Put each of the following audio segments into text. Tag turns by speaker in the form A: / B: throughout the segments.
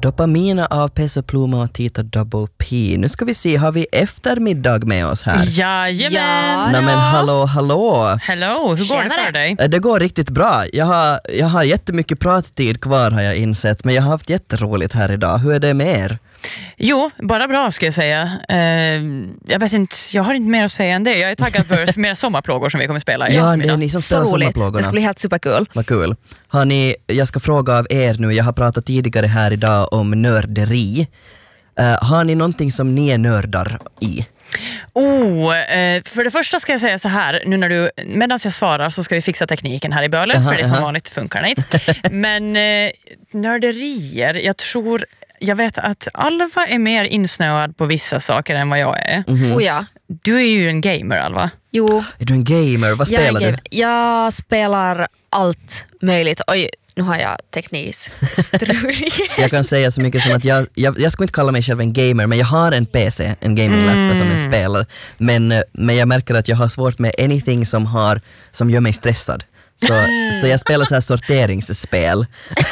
A: Dopamina av Peso Pluma och Tita Double P. Nu ska vi se, har vi eftermiddag med oss här?
B: Jajamän!
A: Nej men hallå.
B: Hello, hur går det för dig?
A: Det går riktigt bra. Jag har jättemycket prattid kvar har jag insett, men jag har haft jätteroligt här idag. Hur är det med er?
B: Jo, bara bra ska jag säga. Jag vet inte, jag har inte mer att säga än det. Jag är taggad för mer sommarplågor som vi kommer spela i
A: Ja, det är ni som spelar sommarplågorna.
C: Det ska bli helt superkul.
A: Vad kul. Jag ska fråga av er nu, jag har pratat tidigare här idag om nörderi. Har ni någonting som ni är nördar i?
B: För det första ska jag säga så här, nu medan jag svarar så ska vi fixa tekniken här i Böle, för det som vanligt funkar det inte. Men nörderier, jag vet att Alva är mer insnöad på vissa saker än vad jag är.
C: Oh ja.
B: Du är ju en gamer, Alva.
C: Jo.
A: Är du en gamer? Vad spelar du?
C: Jag spelar allt möjligt. Oj, nu har jag teknikstrul.
A: Jag kan säga så mycket som att jag skulle inte kalla mig själv en gamer, men jag har en PC, en gaming-lapp som jag spelar. Men jag märker att jag har svårt med anything som gör mig stressad. Så jag spelar så här sorteringsspel.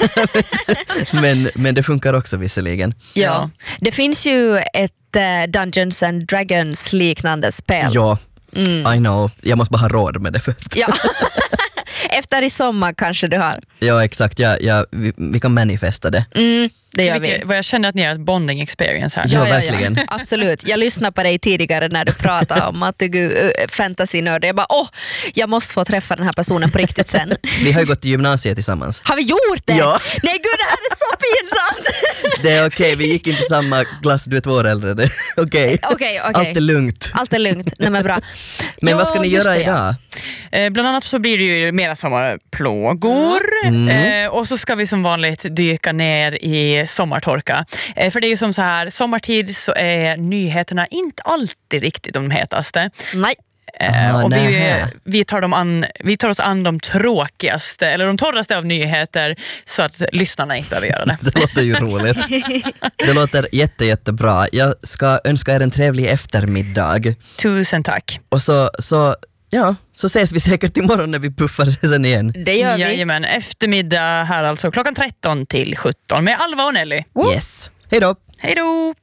A: men det funkar också visserligen.
C: Ja, det finns ju ett Dungeons and Dragons liknande spel.
A: Ja, I know. Jag måste bara ha råd med det först.
C: Ja. Efter i sommar kanske du har.
A: Ja, exakt. Vi kan manifesta det.
C: Det gör vi.
B: Vad jag känner att ni har ett bonding experience här.
A: Ja, verkligen.
C: Ja. Absolut. Jag lyssnade på dig tidigare när du pratade om att du fantasy-nörd. Jag bara, jag måste få träffa den här personen på riktigt sen.
A: Vi har ju gått till gymnasiet tillsammans.
C: Har vi gjort det?
A: Ja.
C: Nej gud, det här är så pinsamt.
A: Det är okej, vi gick inte i samma klass, du är 2 år äldre. Det är okej. Allt är lugnt.
C: Allt är lugnt. Nej men bra.
A: Men vad ska ni göra idag?
B: Bland annat så blir det ju mera sommarplågor. Och så ska vi som vanligt dyka ner i sommartorka. För det är ju som så här, sommartid så är nyheterna inte alltid riktigt de hetaste.
C: Nej.
B: Och vi tar oss an de tråkigaste eller de torraste av nyheter så att lyssnarna inte behöver göra det.
A: Det låter ju roligt. Det låter jättebra. Jag ska önska er en trevlig eftermiddag.
B: Tusen tack.
A: Och så ses vi säkert imorgon när vi puffar sen igen.
C: Det gör vi.
B: Jajamän, eftermiddag här alltså klockan 13 till 17 med Alva och Nelly.
A: Yes. Hej då.
B: Hej då.